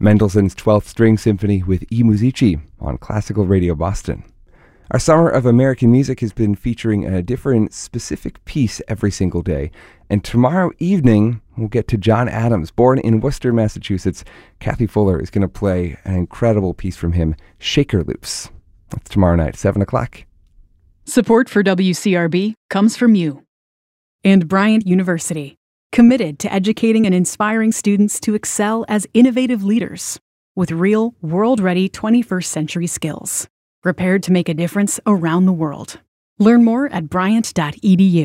Mendelssohn's 12th String Symphony with I Musici on Classical Radio Boston. Our Summer of American Music has been featuring a different specific piece every single day. And tomorrow evening, we'll get to John Adams. Born in Worcester, Massachusetts, Kathy Fuller is going to play an incredible piece from him, Shaker Loops. That's tomorrow night, 7 o'clock. Support for WCRB comes from you and Bryant University, committed to educating and inspiring students to excel as innovative leaders with real, world-ready 21st century skills, prepared to make a difference around the world. Learn more at bryant.edu.